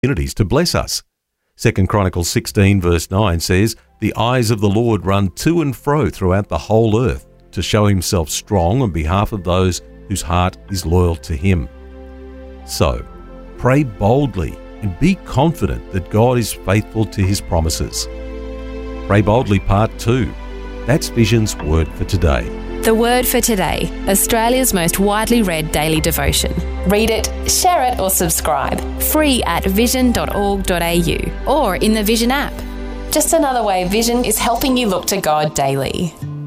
opportunities to bless us. 2 Chronicles 16 verse 9 says, "The eyes of the Lord run to and fro throughout the whole earth to show himself strong on behalf of those whose heart is loyal to him." So, pray boldly and be confident that God is faithful to his promises. Pray Boldly Part 2. That's Vision's Word for today. The Word for Today, Australia's most widely read daily devotion. Read it, share it or subscribe. Free at vision.org.au or in the Vision app. Just another way Vision is helping you look to God daily.